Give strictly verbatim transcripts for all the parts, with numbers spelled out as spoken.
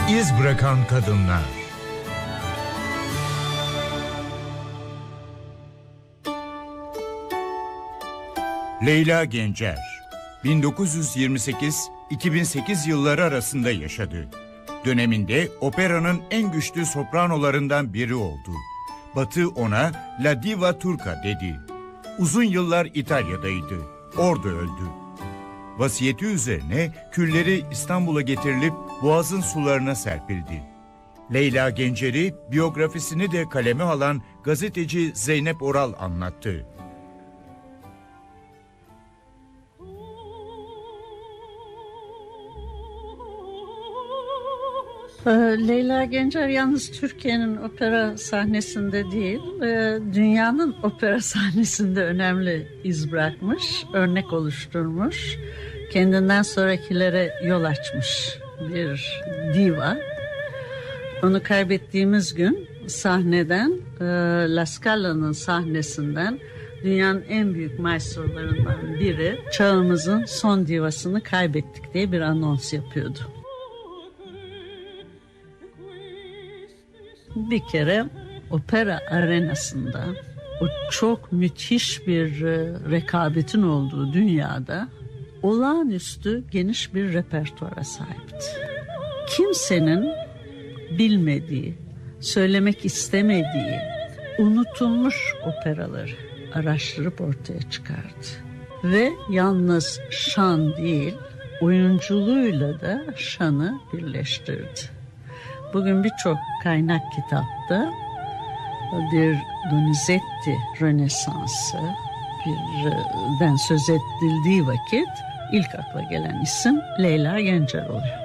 İz bırakan kadınlar. Leyla Gencer bin dokuz yüz yirmi sekiz iki bin sekiz yılları arasında yaşadı. Döneminde operanın en güçlü sopranolarından biri oldu. Batı ona La Diva Turca dedi. Uzun yıllar İtalya'daydı. Orada öldü. Vasiyeti üzerine külleri İstanbul'a getirilip Boğaz'ın sularına serpildi. Leyla Gencer'i biyografisini de kaleme alan gazeteci Zeynep Oral anlattı. Leyla Gencer yalnız Türkiye'nin opera sahnesinde değil, dünyanın opera sahnesinde önemli iz bırakmış, örnek oluşturmuş, kendinden sonrakilere yol açmış bir diva. Onu kaybettiğimiz gün sahneden, La Scala'nın sahnesinden dünyanın en büyük maestrolarından biri çağımızın son divasını kaybettik diye bir anons yapıyordu. Bir kere opera arenasında o çok müthiş bir rekabetin olduğu dünyada olağanüstü geniş bir repertuara sahipti. Kimsenin bilmediği, söylemek istemediği, unutulmuş operaları araştırıp ortaya çıkardı. Ve yalnız şan değil, oyunculuğuyla da şanı birleştirdi. Bugün birçok kaynak kitapta bir Donizetti Rönesansı birden söz edildiği vakit ilk akla gelen isim Leyla Gencer oluyor.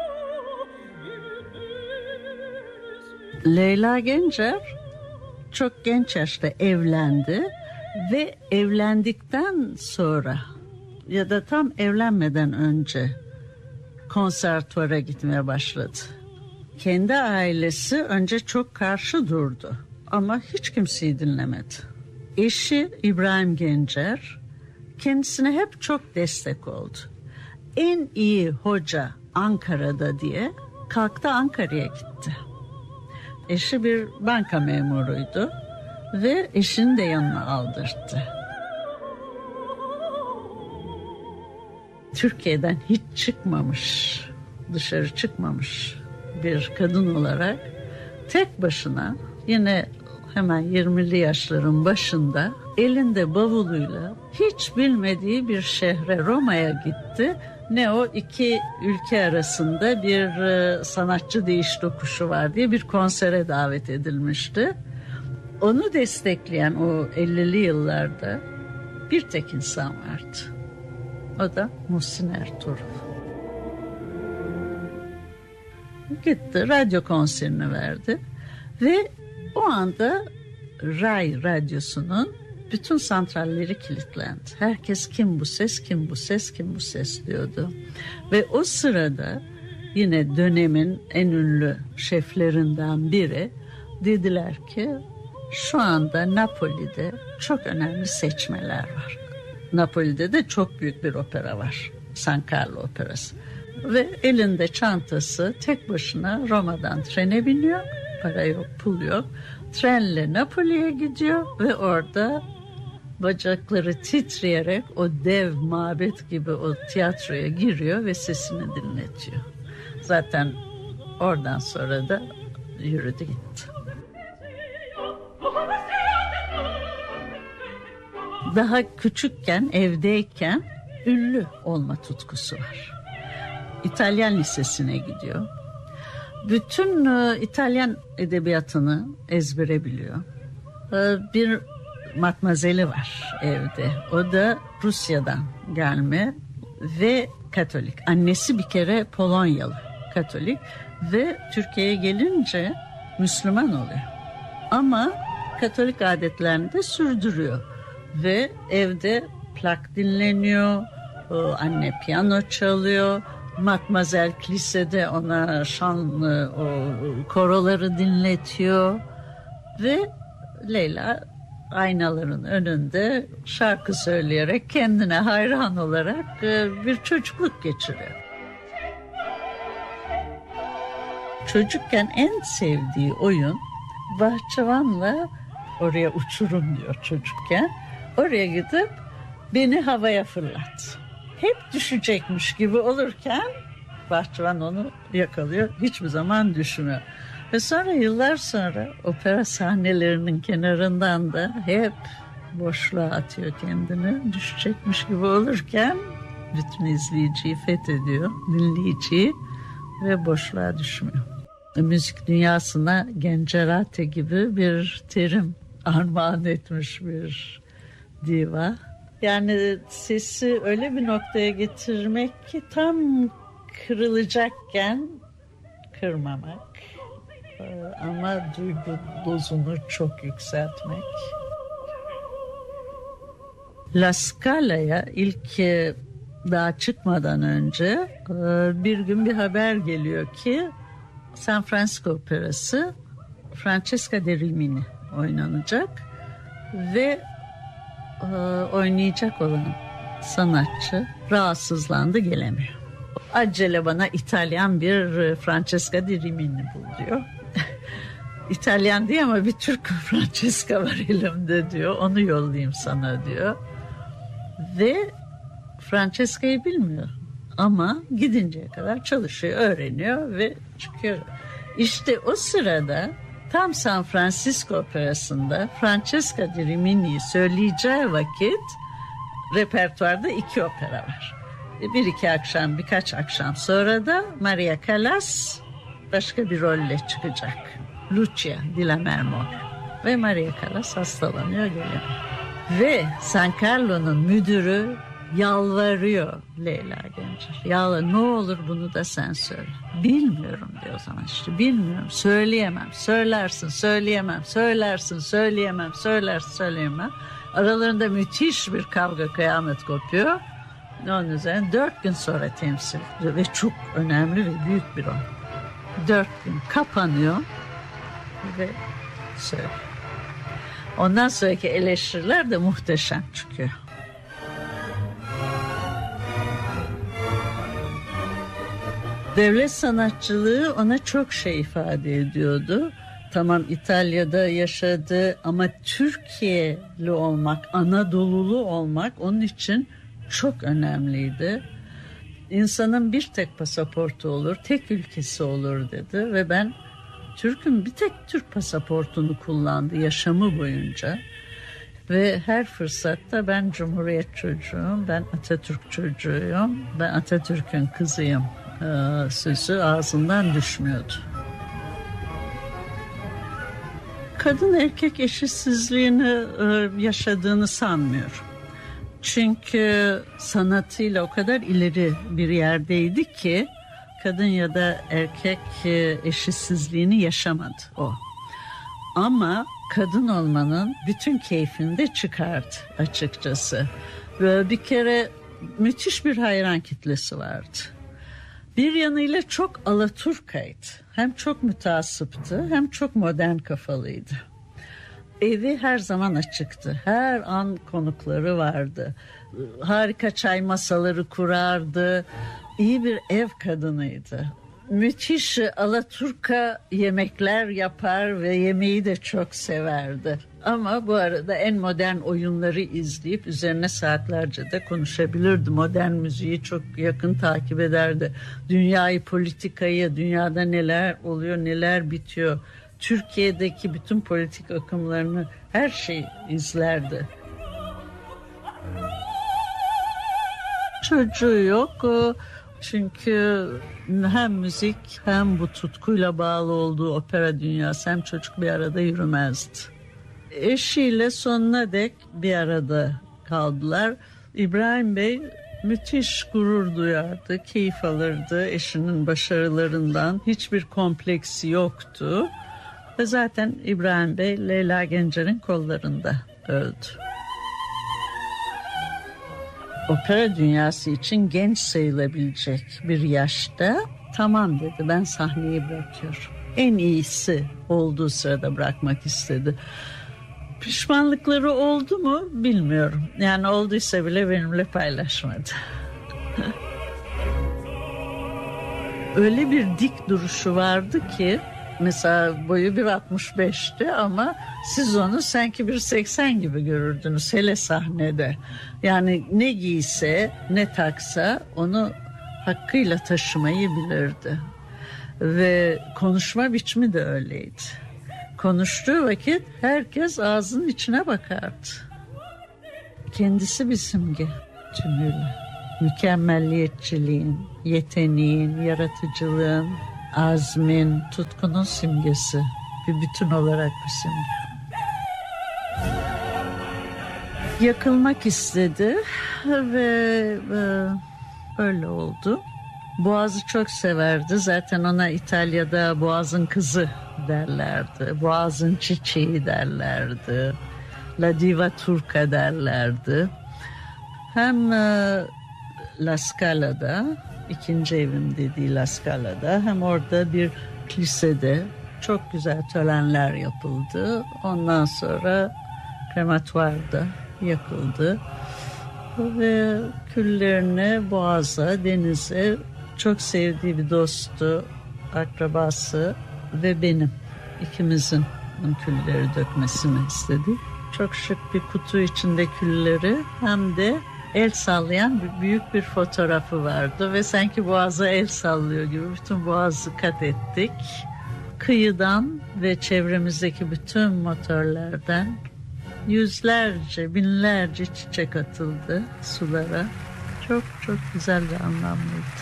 Leyla Gencer çok genç yaşta evlendi ve evlendikten sonra ya da tam evlenmeden önce konservatuara gitmeye başladı. Kendi ailesi önce çok karşı durdu ama hiç kimseyi dinlemedi. Eşi İbrahim Gencer kendisine hep çok destek oldu. En iyi hoca Ankara'da diye kalktı Ankara'ya gitti. Eşi bir banka memuruydu ve eşini de yanına aldırdı. Türkiye'den hiç çıkmamış, dışarı çıkmamış bir kadın olarak tek başına yine hemen yirmili yaşların başında elinde bavuluyla hiç bilmediği bir şehre, Roma'ya gitti. Ne o iki ülke arasında bir sanatçı değiş tokuşu var diye bir konsere davet edilmişti. Onu destekleyen o ellili yıllarda bir tek insan vardı. O da Muhsin Ertuğrul. Gitti, radyo konserini verdi ve o anda Ray Radyosu'nun bütün santralleri kilitlendi. Herkes kim bu ses, kim bu ses, kim bu ses diyordu. Ve o sırada yine dönemin en ünlü şeflerinden biri dediler ki şu anda Napoli'de çok önemli seçmeler var. Napoli'de de çok büyük bir opera var. San Carlo Operası. Ve elinde çantası tek başına Roma'dan trene biniyor. Para yok, pul yok. Trenle Napoli'ye gidiyor ve orada bacakları titreyerek o dev mabet gibi o tiyatroya giriyor ve sesini dinletiyor. Zaten oradan sonra da yürüdü gitti. Daha küçükken, evdeyken ünlü olma tutkusu var. İtalyan lisesine gidiyor. Bütün e, İtalyan edebiyatını ezbere biliyor. E, bir matmazeli var evde. O da Rusya'dan gelme ve Katolik. Annesi bir kere Polonyalı Katolik ve Türkiye'ye gelince Müslüman oluyor. Ama Katolik adetlerini de sürdürüyor. Ve evde plak dinleniyor, o anne piyano çalıyor, Matmazel kilisede ona şanlı o koroları dinletiyor ve Leyla aynaların önünde şarkı söyleyerek kendine hayran olarak bir çocukluk geçiriyor. Çocukken en sevdiği oyun bahçıvanla, oraya uçurum diyor çocukken, oraya gidip beni havaya fırlat. Hep düşecekmiş gibi olurken bahçıvan onu yakalıyor. Hiçbir zaman düşmüyor. Ve sonra yıllar sonra opera sahnelerinin kenarından da hep boşluğa atıyor kendini. Düşecekmiş gibi olurken bütün izleyiciyi fethediyor, dinleyiciyi, ve boşluğa düşmüyor. Müzik dünyasına Gencerate gibi bir terim armağan etmiş bir diva. Yani sesi öyle bir noktaya getirmek ki tam kırılacakken kırmamak. Ama duygu dozunu çok yükseltmek. La Scala'ya ilk daha çıkmadan önce bir gün bir haber geliyor ki San Francisco Operası Francesca de Rimini oynanacak ve oynayacak olan sanatçı rahatsızlandı, gelemiyor. Acele bana İtalyan bir Francesca di Rimini bul diyor. İtalyan diye ama bir Türk Francesca var elimde diyor. Onu yollayayım sana diyor. Ve Francesca'yı bilmiyor. Ama gidinceye kadar çalışıyor, öğreniyor ve çıkıyor. İşte o sırada tam San Francisco Operası'nda Francesca di Rimini'yi söyleyeceği vakit repertuarda iki opera var. Bir iki akşam, birkaç akşam sonra da Maria Callas başka bir rolle çıkacak. Lucia di Lammermoor. Ve Maria Callas hastalanıyor, geliyor. Ve San Carlo'nun müdürü yalvarıyor Leyla Gencer. Ya ne olur bunu da sen söyle. Bilmiyorum diyor o zaman işte. Bilmiyorum, söyleyemem. Söylersin, söyleyemem. Söylersin, söyleyemem. Söylersin, söyleyemem. Aralarında müthiş bir kavga, kıyamet kopuyor. Onun üzerine dört gün sonra temsil ediyor. Ve çok önemli ve büyük bir rol. Dört gün kapanıyor ve söylüyor. Ondan sonraki eleştiriler de muhteşem çıkıyor. Devlet sanatçılığı ona çok şey ifade ediyordu. Tamam, İtalya'da yaşadı ama Türkiye'li olmak, Anadolulu olmak onun için çok önemliydi. İnsanın bir tek pasaportu olur, tek ülkesi olur dedi ve ben Türk'üm, bir tek Türk pasaportunu kullandı yaşamı boyunca. Ve her fırsatta ben Cumhuriyet çocuğuyum, ben Atatürk çocuğuyum, ben Atatürk'ün kızıyım ee, sözü ağzından düşmüyordu. Kadın erkek eşitsizliğini e, yaşadığını sanmıyorum. Çünkü sanatıyla o kadar ileri bir yerdeydi ki kadın ya da erkek eşitsizliğini yaşamadı o. Ama kadın olmanın bütün keyfini de çıkardı açıkçası. Ve bir kere müthiş bir hayran kitlesi vardı. Bir yanıyla çok alaturkaydı. Hem çok müteassıptı hem çok modern kafalıydı. Evi her zaman açıktı. Her an konukları vardı. Harika çay masaları kurardı. İyi bir ev kadınıydı. Müthiş alaturka yemekler yapar ve yemeği de çok severdi. Ama bu arada en modern oyunları izleyip üzerine saatlerce de konuşabilirdi. Modern müziği çok yakın takip ederdi. Dünyayı, politikayı, dünyada neler oluyor, neler bitiyor. Türkiye'deki bütün politik akımlarını, her şeyi izlerdi. Çocuğu yok. Çünkü hem müzik hem bu tutkuyla bağlı olduğu opera dünyası hem çocuk bir arada yürümezdi. Eşiyle sonuna dek bir arada kaldılar. İbrahim Bey müthiş gurur duyardı, keyif alırdı eşinin başarılarından. Hiçbir kompleksi yoktu. Ve zaten İbrahim Bey Leyla Gencer'in kollarında öldü. Opera dünyası için genç sayılabilecek bir yaşta tamam dedi, ben sahneyi bırakıyorum. En iyisi olduğu sırada bırakmak istedi. Pişmanlıkları oldu mu bilmiyorum. Yani olduysa bile benimle paylaşmadı. öyle bir dik duruşu vardı ki, mesela boyu bir altmış beşti ama siz onu sanki bir seksen gibi görürdünüz hele sahnede. Yani ne giyse ne taksa onu hakkıyla taşımayı bilirdi. Ve konuşma biçimi de öyleydi. Konuştuğu vakit herkes ağzının içine bakardı. Kendisi bir simge tümüyle. Mükemmelliyetçiliğin, yeteneğin, yaratıcılığın, azmin, tutkunun simgesi. Bir bütün olarak bir simge. Yakılmak istedi ve e, öyle oldu. Boğaz'ı çok severdi. Zaten ona İtalya'da Boğaz'ın kızı derlerdi. Boğaz'ın çiçeği derlerdi. La Diva Turca derlerdi. Hem e, La Scala'da, ikinci evim dediği La Scala'da, hem orada bir kilisede çok güzel törenler yapıldı. Ondan sonra krematuarda yakıldı. Ve küllerini Boğaz'a, denize, çok sevdiği bir dostu, akrabası ve benim, ikimizin külleri dökmesini istedi. Çok şık bir kutu içinde külleri, hem de el sallayan bir, büyük bir fotoğrafı vardı ve sanki Boğaz'a el sallıyor gibi bütün Boğaz'ı kat ettik. Kıyıdan ve çevremizdeki bütün motorlardan yüzlerce, binlerce çiçek atıldı sulara. Çok çok güzel ve anlamlıydı.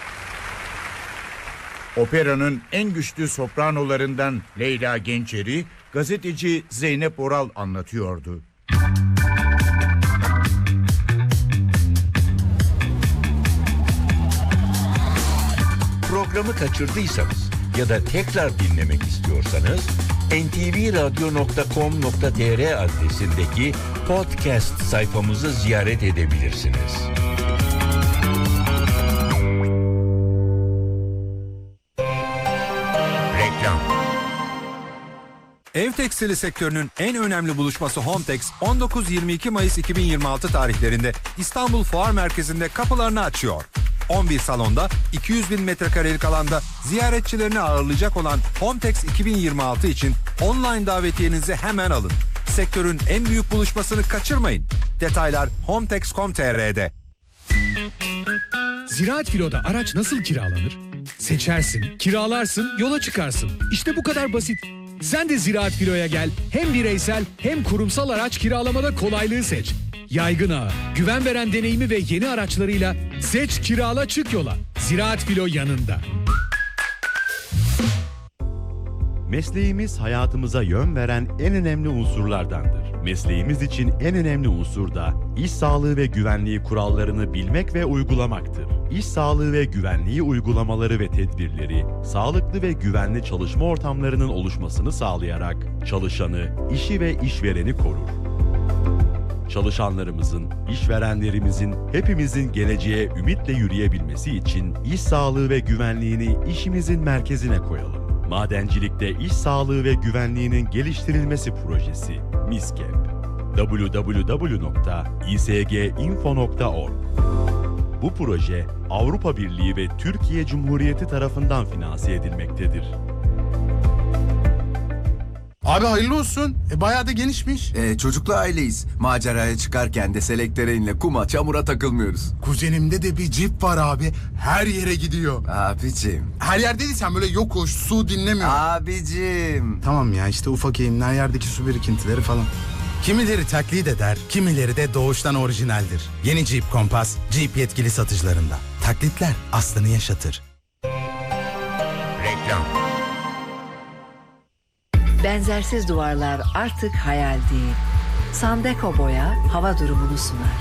Operanın en güçlü sopranolarından Leyla Gencer'i gazeteci Zeynep Oral anlatıyordu. Programı kaçırdıysanız ya da tekrar dinlemek istiyorsanız en te ve radyo nokta com nokta te er adresindeki podcast sayfamızı ziyaret edebilirsiniz. Reklam. Ev tekstili sektörünün en önemli buluşması Hometex on dokuz yirmi iki Mayıs iki bin yirmi altı tarihlerinde İstanbul Fuar Merkezi'nde kapılarını açıyor. on bir salonda iki yüz bin metrekarelik alanda ziyaretçilerini ağırlayacak olan Hometex iki bin yirmi altı için online davetiyenizi hemen alın. Sektörün en büyük buluşmasını kaçırmayın. Detaylar hometex nokta com nokta tr'de. Ziraat Filo'da araç nasıl kiralanır? Seçersin, kiralarsın, yola çıkarsın. İşte bu kadar basit. Sen de Ziraat Filo'ya gel. Hem bireysel hem kurumsal araç kiralamada kolaylığı seç. Yaygın ağı, güven veren deneyimi ve yeni araçlarıyla seç, kirala, çık yola. Ziraat Filo yanında. Mesleğimiz hayatımıza yön veren en önemli unsurlardandır. Mesleğimiz için en önemli unsur da iş sağlığı ve güvenliği kurallarını bilmek ve uygulamaktır. İş sağlığı ve güvenliği uygulamaları ve tedbirleri, sağlıklı ve güvenli çalışma ortamlarının oluşmasını sağlayarak çalışanı, işi ve işvereni korur. Çalışanlarımızın, işverenlerimizin, hepimizin geleceğe ümitle yürüyebilmesi için iş sağlığı ve güvenliğini işimizin merkezine koyalım. Madencilikte iş sağlığı ve güvenliğinin geliştirilmesi projesi MİSKEP. double-u double-u double-u nokta i s g info nokta org. Bu proje Avrupa Birliği ve Türkiye Cumhuriyeti tarafından finanse edilmektedir. Abi hayırlı olsun. E, bayağı da genişmiş. Ee, çocuklu aileyiz. Maceraya çıkarken de selektöreinle kuma, çamura takılmıyoruz. Kuzenimde de bir cip var abi. Her yere gidiyor. Abicim. Her yerdeysen böyle yokuş, su dinlemiyor. Abicim. Tamam ya işte ufak eğimler, yerdeki su birikintileri falan. Kimileri taklit eder, kimileri de doğuştan orijinaldir. Yeni Jeep Compass, Jeep yetkili satıcılarında. Taklitler aslını yaşatır. Reklam. Benzersiz duvarlar artık hayal değil. Sandeko Boya hava durumunu sunar.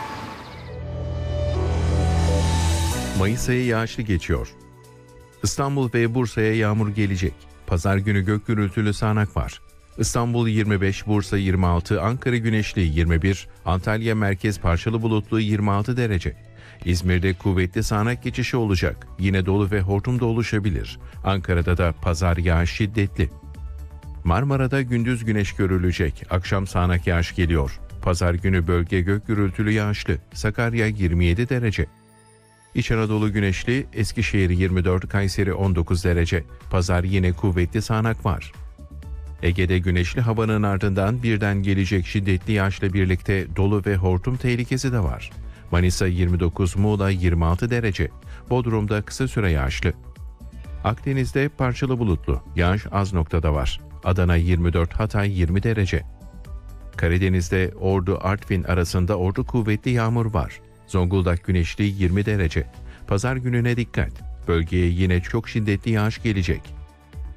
Mayıs ayı yağışlı geçiyor. İstanbul ve Bursa'ya yağmur gelecek. Pazar günü gök gürültülü sağanak var. İstanbul yirmi beş, Bursa yirmi altı, Ankara güneşli yirmi bir, Antalya merkez parçalı bulutlu yirmi altı derece. İzmir'de kuvvetli sağanak geçişi olacak. Yine dolu ve hortum da oluşabilir. Ankara'da da pazar yağış şiddetli. Marmara'da gündüz güneş görülecek. Akşam sağanak yağış geliyor. Pazar günü bölge gök gürültülü yağışlı. Sakarya yirmi yedi derece. İç Anadolu güneşli, Eskişehir yirmi dört, Kayseri on dokuz derece. Pazar yine kuvvetli sağanak var. Ege'de güneşli havanın ardından birden gelecek şiddetli yağışla birlikte dolu ve hortum tehlikesi de var. Manisa yirmi dokuz, Muğla yirmi altı derece. Bodrum'da kısa süre yağışlı. Akdeniz'de parçalı bulutlu, yağış az noktada var. Adana yirmi dört, Hatay yirmi derece. Karadeniz'de Ordu-Artvin arasında ordu kuvvetli yağmur var. Zonguldak güneşli yirmi derece. Pazar gününe dikkat. Bölgeye yine çok şiddetli yağış gelecek.